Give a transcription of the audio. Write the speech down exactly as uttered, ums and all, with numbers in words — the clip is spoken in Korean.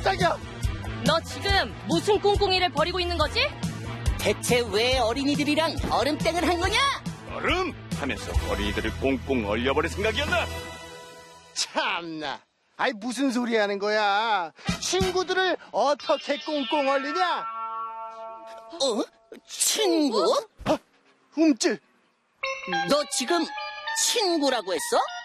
깜짝이야. 너 지금 무슨 꿍꿍이를 벌이고 있는 거지? 대체 왜 어린이들이랑 얼음땡을 한 거냐? 얼음! 하면서 어린이들을 꽁꽁 얼려버릴 생각이었나? 참나. 아이 무슨 소리 하는 거야. 친구들을 어떻게 꽁꽁 얼리냐? 어? 친구? 아, 움찔. 너 지금 친구라고 했어?